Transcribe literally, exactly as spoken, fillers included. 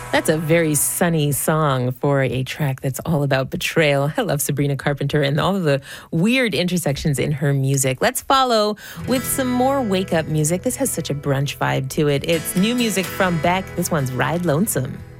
That's a very sunny song for a track that's all about betrayal. I love Sabrina Carpenter and all of the weird intersections in her music. Let's follow with some more wake-up music. This has such a brunch vibe to it. It's new music from Beck. This one's Ride Lonesome.